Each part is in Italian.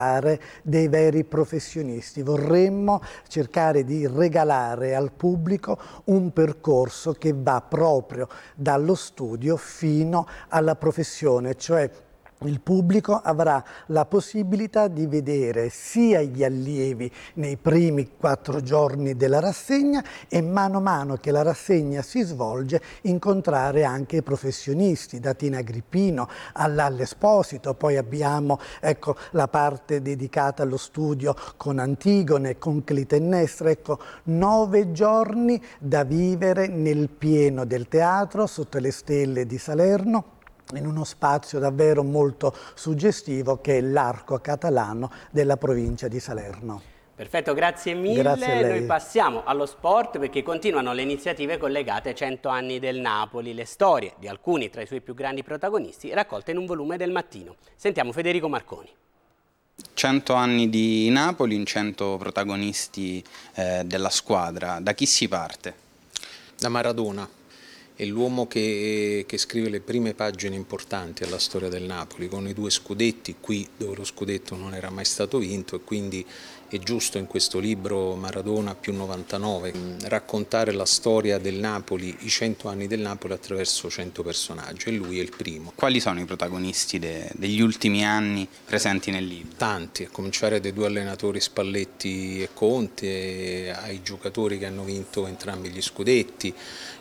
dei veri professionisti. Vorremmo cercare di regalare al pubblico un percorso che va proprio dallo studio fino alla professione, cioè il pubblico avrà la possibilità di vedere sia gli allievi nei primi 4 giorni della rassegna e mano a mano che la rassegna si svolge incontrare anche i professionisti, da Tina Agrippino all'Esposito. Poi abbiamo la parte dedicata allo studio con Antigone, con Clitennestra. 9 giorni da vivere nel pieno del teatro, sotto le stelle di Salerno, in uno spazio davvero molto suggestivo che è l'Arco Catalano della provincia di Salerno. Perfetto, grazie mille. Grazie a lei. Noi passiamo allo sport perché continuano le iniziative collegate ai 100 anni del Napoli, le storie di alcuni tra i suoi più grandi protagonisti raccolte in un volume del Mattino. Sentiamo Federico Marconi. 100 anni di Napoli, in 100 protagonisti della squadra. Da chi si parte? Da Maradona. È l'uomo che scrive le prime pagine importanti alla storia del Napoli, con i 2 scudetti, qui dove lo scudetto non era mai stato vinto, e quindi è giusto in questo libro Maradona più 99 raccontare la storia del Napoli, i 100 anni del Napoli attraverso 100 personaggi, e lui è il primo. Quali sono i protagonisti degli ultimi anni presenti nel libro? Tanti, a cominciare dai 2 allenatori Spalletti e Conte, ai giocatori che hanno vinto entrambi gli scudetti,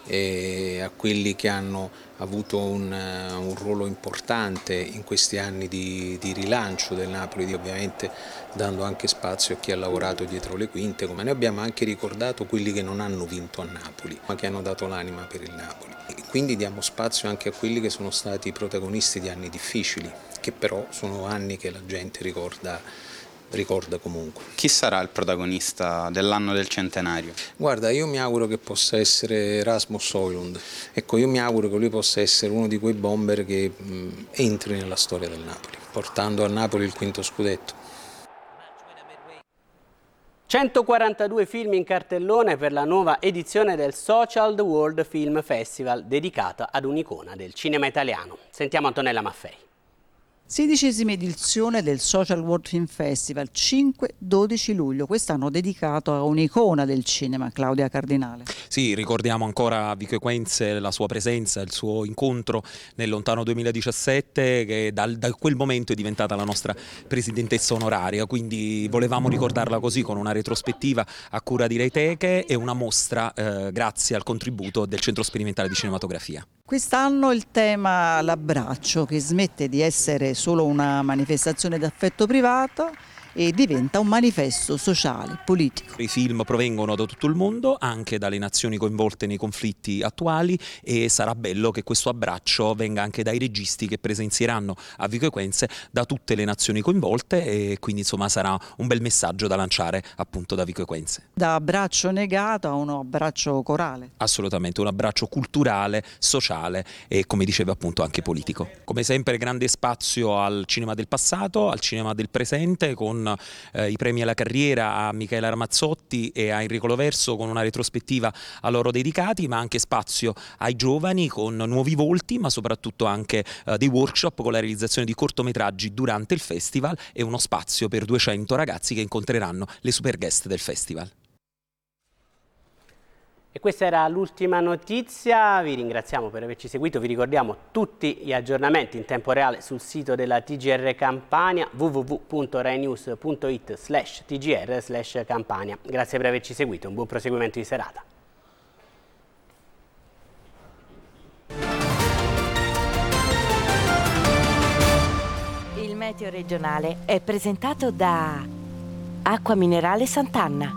a quelli che hanno avuto un ruolo importante in questi anni di rilancio del Napoli, ovviamente dando anche spazio a chi ha lavorato dietro le quinte, come noi abbiamo anche ricordato quelli che non hanno vinto a Napoli, ma che hanno dato l'anima per il Napoli. E quindi diamo spazio anche a quelli che sono stati i protagonisti di anni difficili, che però sono anni che la gente ricorda comunque. Chi sarà il protagonista dell'anno del centenario? Guarda, io mi auguro che possa essere Rasmus Højlund. Ecco, io mi auguro che lui possa essere uno di quei bomber che entri nella storia del Napoli, portando a Napoli il 5° scudetto. 142 film in cartellone per la nuova edizione del Social World Film Festival, dedicata ad un'icona del cinema italiano. Sentiamo Antonella Maffei. 16ª edizione del Social World Film Festival, 5-12 luglio, quest'anno dedicato a un'icona del cinema, Claudia Cardinale. Sì, ricordiamo ancora Vico Equense, la sua presenza, il suo incontro nel lontano 2017, che da quel momento è diventata la nostra presidentessa onoraria, quindi volevamo ricordarla così, con una retrospettiva a cura di Reiteche e una mostra grazie al contributo del Centro Sperimentale di Cinematografia. Quest'anno il tema l'abbraccio, che smette di essere solo una manifestazione d'affetto privato e diventa un manifesto sociale, politico. I film provengono da tutto il mondo, anche dalle nazioni coinvolte nei conflitti attuali, e sarà bello che questo abbraccio venga anche dai registi che presenzieranno a Vico Equense da tutte le nazioni coinvolte, e quindi insomma sarà un bel messaggio da lanciare appunto da Vico Equense. Da abbraccio negato a un abbraccio corale. Assolutamente, un abbraccio culturale, sociale e, come dicevo appunto, anche politico. Come sempre grande spazio al cinema del passato, al cinema del presente, con i premi alla carriera a Michela Ramazzotti e a Enrico Loverso, con una retrospettiva a loro dedicati, ma anche spazio ai giovani con nuovi volti, ma soprattutto anche dei workshop con la realizzazione di cortometraggi durante il festival, e uno spazio per 200 ragazzi che incontreranno le super guest del festival. E questa era l'ultima notizia, vi ringraziamo per averci seguito, vi ricordiamo tutti gli aggiornamenti in tempo reale sul sito della TGR Campania, www.rainews.it/tgr/Campania. Grazie per averci seguito, un buon proseguimento di serata. Il meteo regionale è presentato da Acqua Minerale Sant'Anna.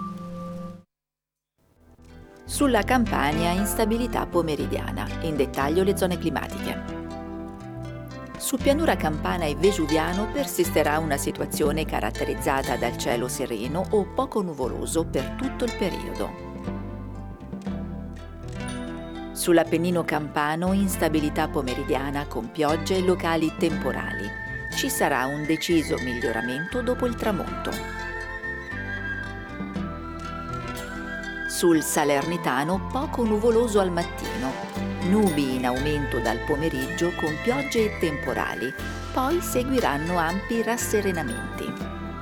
Sulla Campania instabilità pomeridiana, in dettaglio le zone climatiche. Su pianura campana e vesuviano persisterà una situazione caratterizzata dal cielo sereno o poco nuvoloso per tutto il periodo. Sull'Appennino campano instabilità pomeridiana con piogge e locali temporali. Ci sarà un deciso miglioramento dopo il tramonto. Sul Salernitano poco nuvoloso al mattino, nubi in aumento dal pomeriggio con piogge e temporali, poi seguiranno ampi rasserenamenti.